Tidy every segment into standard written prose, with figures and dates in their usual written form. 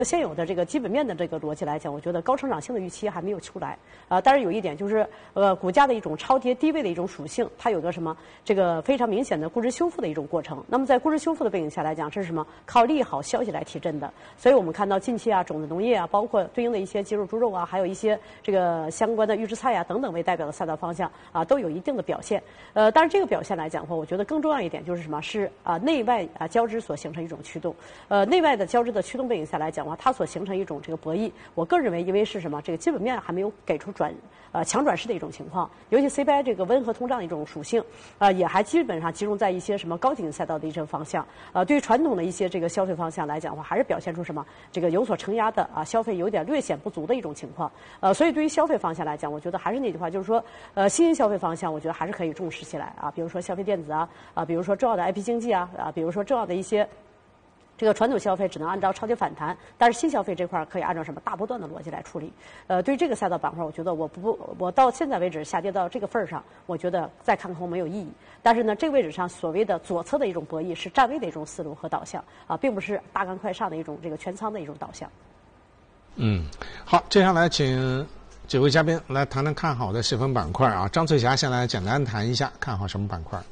现有的这个基本面的这个逻辑来讲，我觉得高成长性的预期还没有出来但是有一点就是，股价的一种超跌低位的一种属性，它有个什么这个非常明显的估值修复的一种过程。那么在估值修复的背景下来讲，这是什么？靠利好消息来提振的。所以我们看到近期种子农业包括对应的一些鸡肉、猪肉还有一些这个相关的预制菜等等为代表的赛道方向都有一定的表现。但是这个表现来讲的话，我觉得更重要一点就是什么？是内外交织所形成一种驱动。内外的交织的驱动背景下来讲的话，它所形成一种这个博弈。我个人认为，因为是什么？这个基本面还没有给出强转势的一种情况，尤其 CPI 这个温和通胀的一种属性，也还基本上集中在一些什么高景赛道的一些方向。对于传统的一些这个消费方向来讲的话，还是表现出什么？这个有所承压的消费有点略显不足的一种情况。所以对于消费方向来讲，我觉得还是那句话，就是说，新兴消费方向，我觉得还是可以重视起来比如说消费电子比如说重要的 IP 经济比如说重要的一些。这个传统消费只能按照超跌反弹，但是新消费这块可以按照什么大波段的逻辑来处理。对于这个赛道板块，我觉得我到现在为止下跌到这个份儿上，我觉得再看空没有意义。但是呢，这个位置上所谓的左侧的一种博弈是站位的一种思路和导向并不是大干快上的一种这个全仓的一种导向。 好，接下来请几位嘉宾来谈谈看好的细分板块张翠霞先来简单谈一下看好什么板块。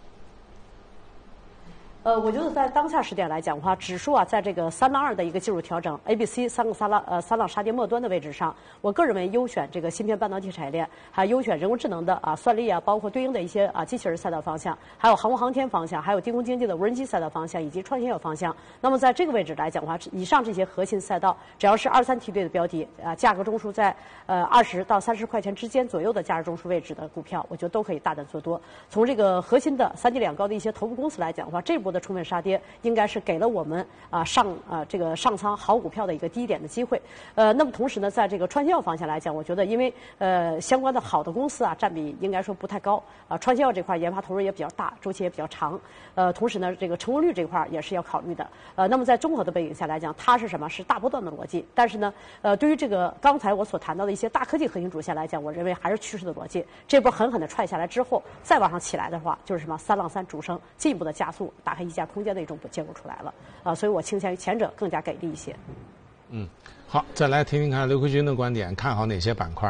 我觉得在当下时点来讲的话，指数在这个3浪2的一个技术调整 ，A、B、C 三浪杀跌末端的位置上，我个人认为优选这个芯片半导体产业链，还优选人工智能的算力包括对应的一些机器人赛道方向，还有航空航天方向，还有低空经济的无人机赛道方向，以及创新药方向。那么在这个位置来讲的话，以上这些核心赛道，只要是23梯队的标的价格中枢在20到30块钱之间左右的价值中枢位置的股票，我觉得都可以大胆做多。从这个核心的3级两高的一些头部公司来讲的话，这波的充分杀跌应该是给了我们这个上仓好股票的一个低点的机会。那么同时呢，在这个创新药方向来讲，我觉得因为相关的好的公司占比应该说不太高创新药这块研发投入也比较大，周期也比较长。同时呢，这个成功率这块也是要考虑的。那么在综合的背景下来讲，它是什么？是大波段的逻辑。但是呢，对于这个刚才我所谈到的一些大科技核心主线来讲，我认为还是趋势的逻辑。这波狠狠的踹下来之后，再往上起来的话，就是什么3浪3主升，进一步的加速，打开溢价空间的一种结果出来了所以我倾向于前者更加给力一些。 好，再来听听看刘奎军的观点，看好哪些板块？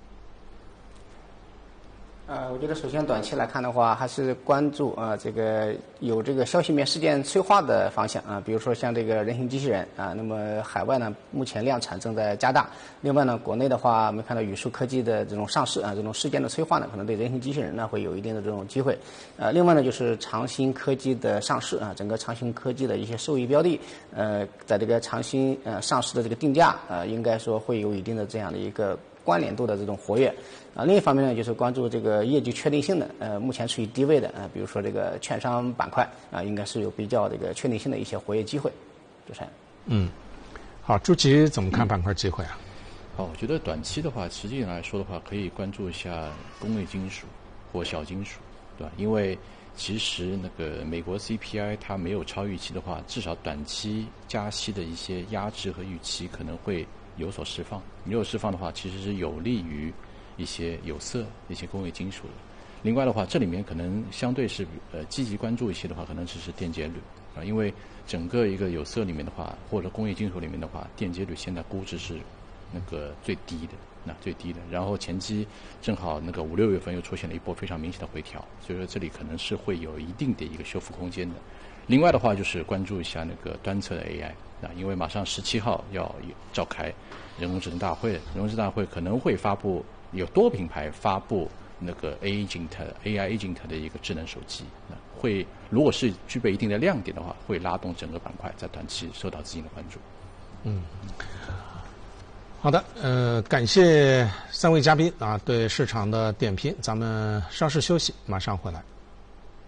我觉得首先短期来看的话，还是关注这个有这个消息面事件催化的方向比如说像这个人形机器人那么海外呢目前量产正在加大，另外呢国内的话我们看到宇树科技的这种上市这种事件的催化呢，可能对人形机器人呢会有一定的这种机会另外呢就是长兴科技的上市整个长兴科技的一些受益标的在这个长兴上市的这个定价应该说会有一定的这样的一个关联度的这种活跃另一方面呢，就是关注这个业绩确定性的目前处于低位的比如说这个券商板块应该是有比较这个确定性的一些活跃机会。主持人。 好，朱琦怎么看板块机会我觉得短期的话，实际上来说的话，可以关注一下工业金属或小金属，对吧？因为其实那个美国 CPI 它没有超预期的话，至少短期加息的一些压制和预期可能会有所释放。有所释放的话，其实是有利于一些有色、一些工业金属的。另外的话，这里面可能相对是积极关注一些的话，可能只是电解铝因为整个一个有色里面的话，或者工业金属里面的话，电解铝现在估值是那个最低的，然后前期正好那个5、6月份又出现了一波非常明显的回调，所以说这里可能是会有一定的一个修复空间的。另外的话就是关注一下那个端侧的 AI因为马上17号要召开人工智能大会，人工智能大会可能会发布有多品牌发布那个 AI Agent 的一个智能手机会如果是具备一定的亮点的话，会拉动整个板块在短期受到资金的关注。 好的，感谢3位嘉宾对市场的点评，咱们稍事休息，马上回来。